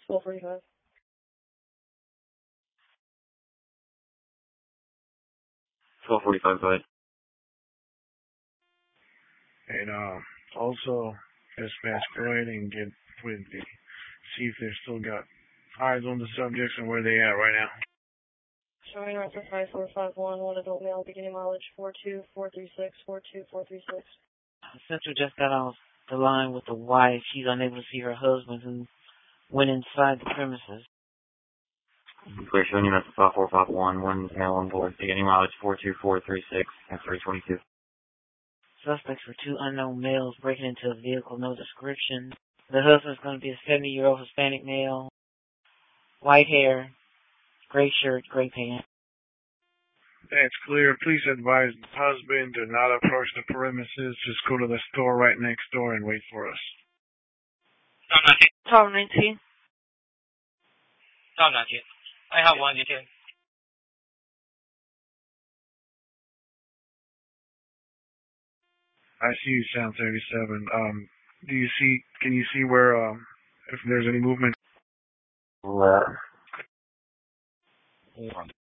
12:45. 12:45, go ahead. And also, dispatch, go ahead and get with the, see if they've still got eyes on the subjects and where they at right now. Showing record 5451, one adult male, beginning mileage 42436, 42436. Central just got off the line with the wife. She's unable to see her husband who went inside the premises. We're showing you at 5451, one male on board, beginning mileage 42436 and 322. Suspects were two unknown males breaking into a vehicle, no description. The husband's going to be a 70-year-old Hispanic male, white hair, gray shirt, gray pants. That's clear. Please advise the husband to not approach the premises. Just go to the store right next door and wait for us. Tom 19. Tom 19. I have one detail. I see you, Sound 37. Can you see where, if there's any movement?